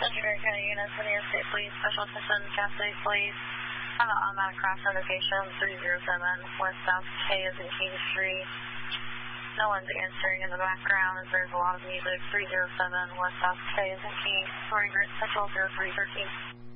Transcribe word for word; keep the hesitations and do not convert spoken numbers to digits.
Legendary County units, Linear State Police, Special Attention, Gas State Police. Have an automatic crash notification, three zero seven, west south K is in King Street. No one's answering in the background as there's a lot of music, three zero seven, west south K is in King. Sorry, Central zero three thirteen.